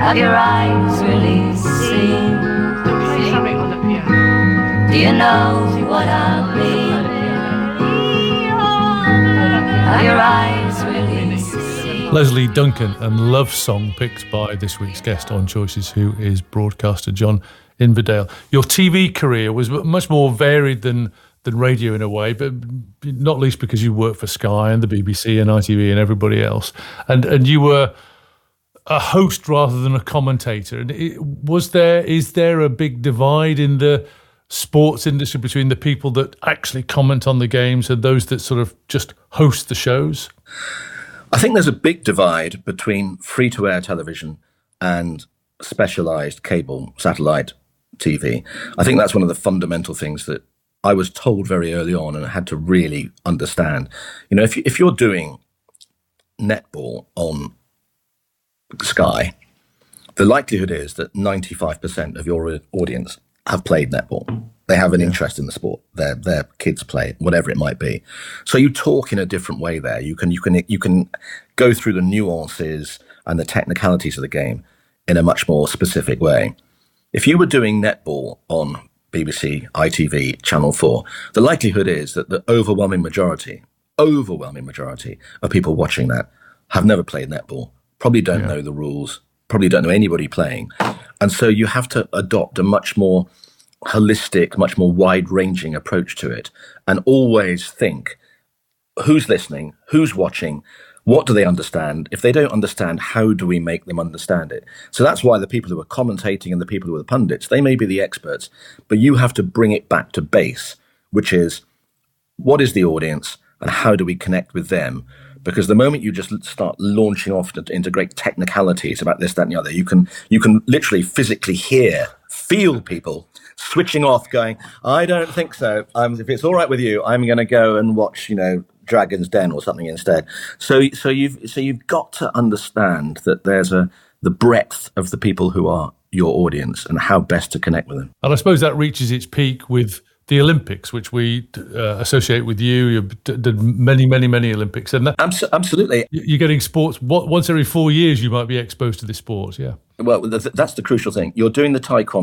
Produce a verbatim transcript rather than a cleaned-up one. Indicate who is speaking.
Speaker 1: Have your eyes really seen?
Speaker 2: Play something on the piano.
Speaker 1: Do you know what I mean? Have your eyes really seen?
Speaker 3: Leslie Duncan and Love Song, picked by this week's guest on Choices, who is broadcaster John Inverdale. Your T V career was much more varied than than radio in a way, but not least because you worked for Sky and the B B C and I T V and everybody else. And and you were a host rather than a commentator. And it, was there is there a big divide in the sports industry between the people that actually comment on the games and those that sort of just host the shows?
Speaker 4: I think there's a big divide between free-to-air television and specialised cable satellite T V. I think that's one of the fundamental things that I was told very early on and I had to really understand. You know, if, you, if you're doing netball on Sky, the likelihood is that ninety-five percent of your audience have played netball. They have an interest in the sport. Their their kids play, whatever it might be. So you talk in a different way there. You can you can you can go through the nuances and the technicalities of the game in a much more specific way. If you were doing netball on B B C, I T V, Channel four, the likelihood is that the overwhelming majority, overwhelming majority of people watching that have never played netball, probably don't yeah. know the rules, probably don't know anybody playing. And so you have to adopt a much more holistic, much more wide-ranging approach to it and always think, who's listening, who's watching, what do they understand? If they don't understand, how do we make them understand it? So that's why the people who are commentating and the people who are the pundits, they may be the experts, but you have to bring it back to base, which is what is the audience and how do we connect with them? Because the moment you just start launching off into great technicalities about this, that, and the other, you can you can literally physically hear, feel people switching off, going, I don't think so. Um, if it's all right with you, I'm going to go and watch, you know, Dragon's Den or something instead. So so you've so you've got to understand that there's a the breadth of the people who are your audience and how best to connect with them.
Speaker 3: And I suppose that reaches its peak with the Olympics, which we uh, associate with you. You did many, many, many Olympics. And that,
Speaker 4: Abs- absolutely.
Speaker 3: You're getting sports, once every four years you might be exposed to this sport, yeah.
Speaker 4: Well, that's the crucial thing. You're doing the taekwondo